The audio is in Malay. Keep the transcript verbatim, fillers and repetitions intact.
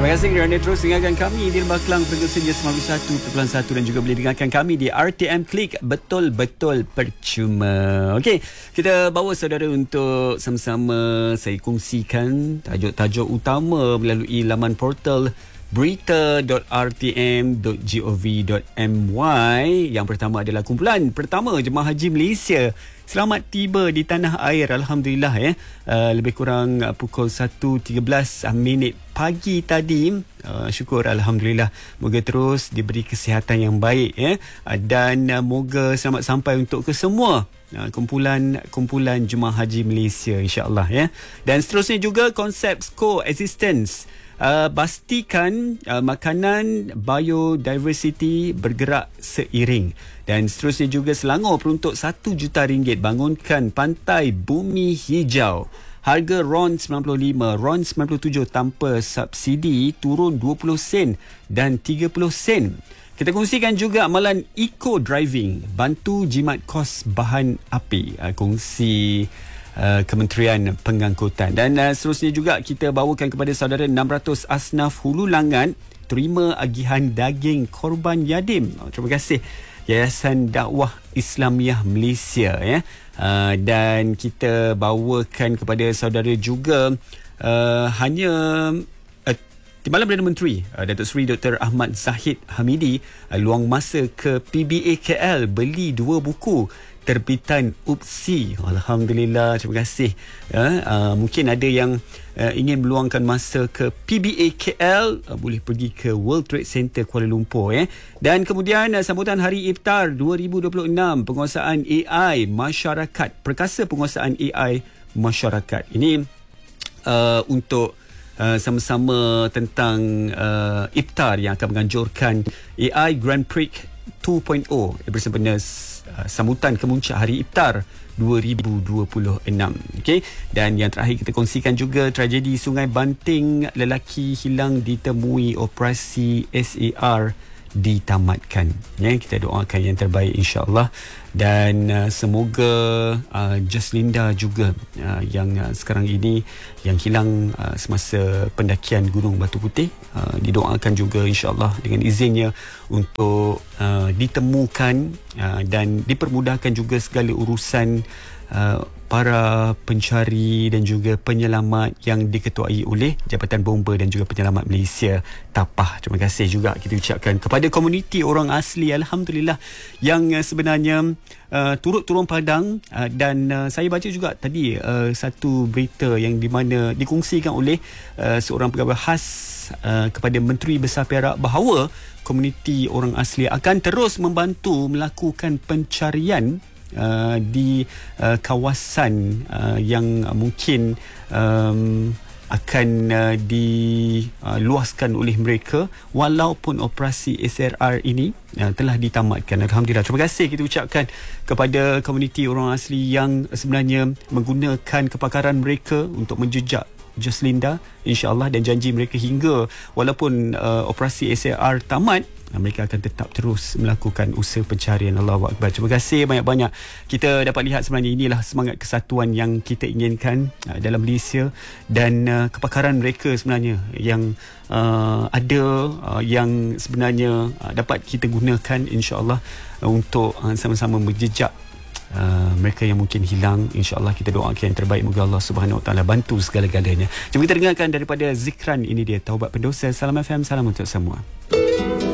Terima kasih kerana terus dengarkan kami di Lembah Kelang frekuensinya sembilan puluh satu perpuluhan satu dan juga boleh dengarkan kami di R T M Klik betul-betul percuma. Okey, kita bawa saudara untuk sama-sama saya kongsikan tajuk-tajuk utama melalui laman portal berita dot r t m dot gov dot m y. Yang pertama adalah kumpulan pertama Jemaah Haji Malaysia selamat tiba di tanah air. Alhamdulillah ya. Uh, lebih kurang uh, pukul satu tiga belas minit pagi tadi. Uh, syukur Alhamdulillah. Moga terus diberi kesihatan yang baik ya. Uh, dan uh, moga selamat sampai untuk kesemua uh, kumpulan kumpulan Jemaah Haji Malaysia insya-Allah ya. Dan seterusnya juga konsep coexistence. Uh, pastikan uh, makanan biodiversity bergerak seiring. Dan seterusnya juga Selangor peruntuk satu juta ringgit bangunkan pantai bumi hijau. Harga RON sembilan puluh lima, RON sembilan puluh tujuh tanpa subsidi turun dua puluh sen dan tiga puluh sen. Kita kongsikan juga amalan eco driving bantu jimat kos bahan api. Uh, kongsi Uh, Kementerian Pengangkutan. Dan uh, seterusnya juga kita bawakan kepada saudara enam ratus asnaf Hulu Langat terima agihan daging korban yatim. Oh, terima kasih Yayasan Dakwah Islamiah Malaysia ya. Uh, dan kita bawakan kepada saudara juga uh, hanya uh, Timbalan Perdana Menteri uh, Datuk Seri Doktor Ahmad Zahid Hamidi uh, luang masa ke P B A K L beli dua buku terbitan U P S I. Alhamdulillah, terima kasih. Ya, uh, mungkin ada yang uh, ingin meluangkan masa ke P B A K L, uh, boleh pergi ke World Trade Center Kuala Lumpur ya. Dan kemudian uh, sambutan Hari Iftar dua ribu dua puluh enam penguasaan A I masyarakat, perkasa penguasaan A I masyarakat. Ini uh, untuk Uh, sama-sama tentang uh, iftar yang akan menganjurkan A I Grand Prix dua titik kosong bersempena uh, sambutan kemuncak Hari Iftar dua ribu dua puluh enam. Okey, dan yang terakhir kita kongsikan juga tragedi Sungai Banting, lelaki hilang ditemui, operasi S A R ditamatkan. Ya, kita doakan yang terbaik insya-Allah. Dan uh, semoga uh, Jaslinda juga uh, yang uh, sekarang ini yang hilang uh, semasa pendakian Gunung Batu Putih uh, didoakan juga insya-Allah dengan izinnya untuk uh, ditemukan uh, dan dipermudahkan juga segala urusan uh, para pencari dan juga penyelamat yang diketuai oleh Jabatan Bomba dan juga Penyelamat Malaysia Tapah. Terima kasih juga kita ucapkan kepada komuniti orang asli Alhamdulillah yang uh, sebenarnya uh, turut turun padang uh, dan uh, saya baca juga tadi uh, satu berita yang di mana dikongsikan oleh uh, seorang pegawai khas uh, kepada Menteri Besar Perak bahawa komuniti orang asli akan terus membantu melakukan pencarian Uh, di uh, kawasan uh, yang uh, mungkin um, akan uh, diluaskan uh, oleh mereka walaupun operasi S A R ini uh, telah ditamatkan. Alhamdulillah. Terima kasih kita ucapkan kepada komuniti orang asli yang sebenarnya menggunakan kepakaran mereka untuk menjejak Jaslinda insya-Allah, dan janji mereka hingga walaupun uh, operasi S A R tamat, mereka akan tetap terus melakukan usaha pencarian. Allahu Akbar. Terima kasih banyak-banyak. Kita dapat lihat sebenarnya inilah semangat kesatuan yang kita inginkan uh, dalam Malaysia, dan uh, kepakaran mereka sebenarnya yang uh, ada uh, yang sebenarnya uh, dapat kita gunakan insya-Allah uh, untuk uh, sama-sama menjejak Uh, mereka yang mungkin hilang. InsyaAllah kita doakan yang terbaik. Moga Allah Subhanahu Wa Taala bantu segala-galanya. Jom kita dengarkan daripada zikran ini dia, Taubat Pendosa. Salam F M, salam untuk semua.